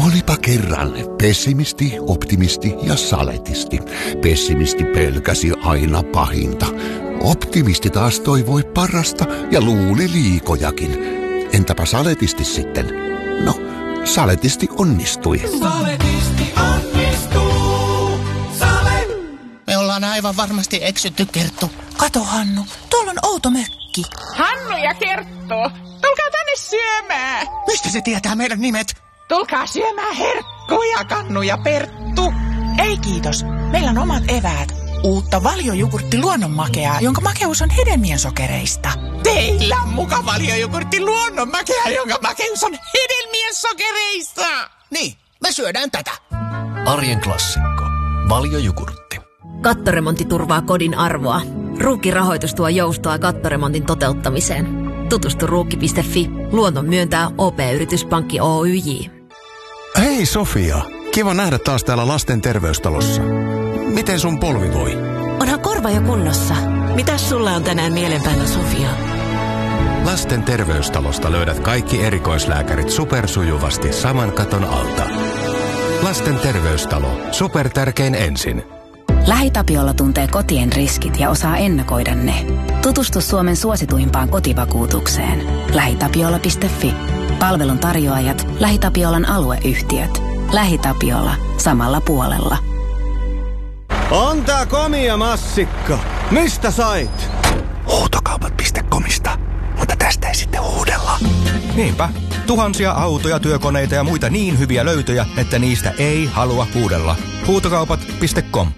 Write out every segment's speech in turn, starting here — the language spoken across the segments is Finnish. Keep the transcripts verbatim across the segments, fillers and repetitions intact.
Olipa kerran pessimisti, optimisti ja saletisti. Pessimisti pelkäsi aina pahinta. Optimisti taas toivoi parasta ja luuli liikojakin. Entäpä saletisti sitten? No, saletisti onnistui. Saletisti onnistuu. Sale! Me ollaan aivan varmasti eksytty, Kerttu. Kato, Hannu, tuolla on outo mökki. Hannu ja Kerttu, tulkaa tänne syömään. Mistä se tietää meidän nimet? Tulkaa syömään herkkuja, Kannu ja Perttu. Ei kiitos, meillä on omat eväät. Uutta valjojogurtti luonnonmakeaa, jonka makeus on hedelmien sokereista. Teillä on muka valjojogurtti luonnonmakeaa, jonka makeus on hedelmien sokereista. Niin, me syödään tätä. Arjen klassikko. Valjojogurtti. Kattoremontti turvaa kodin arvoa. Ruukki-rahoitus tuo joustoa kattoremontin toteuttamiseen. Tutustu ruukki piste fi. Luonnon myöntää O P-yrityspankki Oyj. Hei Sofia, kiva nähdä taas täällä lasten terveystalossa. Miten sun polvi voi? Onhan korva jo kunnossa. Mitäs sulla on tänään mielen päällä, Sofia? Lasten terveystalosta löydät kaikki erikoislääkärit supersujuvasti saman katon alta. Lasten terveystalo. Supertärkein ensin. LähiTapiola tuntee kotien riskit ja osaa ennakoida ne. Tutustu Suomen suosituimpaan kotivakuutukseen. lähitapiola piste fi. Palvelun tarjoajat, LähiTapiolan alueyhtiöt. LähiTapiola. Samalla puolella. On tää komia massikka. Mistä sait? Huutokaupat piste comista. Mutta tästä ei sitten huudella. Niinpä. Tuhansia autoja, työkoneita ja muita niin hyviä löytöjä, että niistä ei halua huudella. Huutokaupat piste com.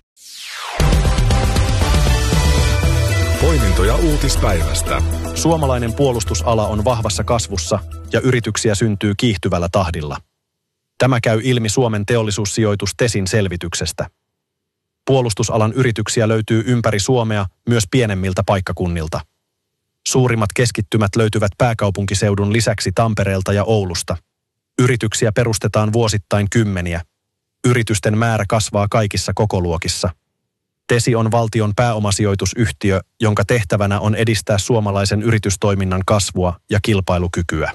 Poimintoja uutispäivästä. Suomalainen puolustusala on vahvassa kasvussa ja yrityksiä syntyy kiihtyvällä tahdilla. Tämä käy ilmi Suomen teollisuussijoitus Tesin selvityksestä. Puolustusalan yrityksiä löytyy ympäri Suomea myös pienemmiltä paikkakunnilta. Suurimmat keskittymät löytyvät pääkaupunkiseudun lisäksi Tampereelta ja Oulusta. Yrityksiä perustetaan vuosittain kymmeniä. Yritysten määrä kasvaa kaikissa kokoluokissa. Tesi on valtion pääomasijoitusyhtiö, jonka tehtävänä on edistää suomalaisen yritystoiminnan kasvua ja kilpailukykyä.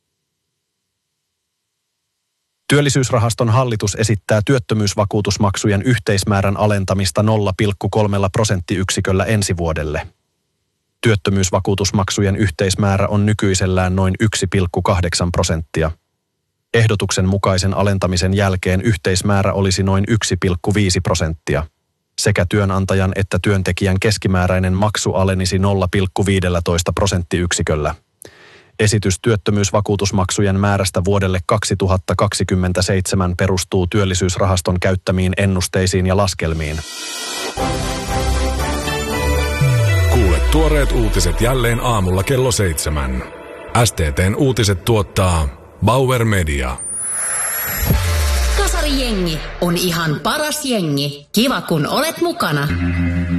Työllisyysrahaston hallitus esittää työttömyysvakuutusmaksujen yhteismäärän alentamista nolla pilkku kolme prosenttiyksiköllä ensi vuodelle. Työttömyysvakuutusmaksujen yhteismäärä on nykyisellään noin yksi pilkku kahdeksan prosenttia. Ehdotuksen mukaisen alentamisen jälkeen yhteismäärä olisi noin yksi pilkku viisi prosenttia. Sekä työnantajan että työntekijän keskimääräinen maksu alenisi nolla pilkku viisitoista prosenttiyksiköllä. Esitys työttömyysvakuutusmaksujen määrästä vuodelle kaksituhattakaksikymmentäseitsemän perustuu työllisyysrahaston käyttämiin ennusteisiin ja laskelmiin. Kuule tuoreet uutiset jälleen aamulla kello seitsemän. S T T:n uutiset tuottaa Bauer Media. Kasarijengi on ihan paras jengi. Kiva kun olet mukana.